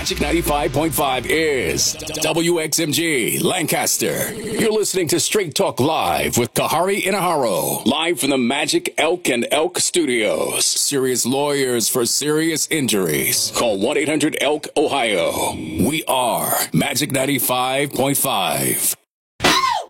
Magic 95.5 is WXMG Lancaster. You're listening to Straight Talk Live with Kahari Inaharo. Live from the Magic Elk and Elk Studios. Serious lawyers for serious injuries. Call 1-800-ELK, Ohio. We are Magic 95.5.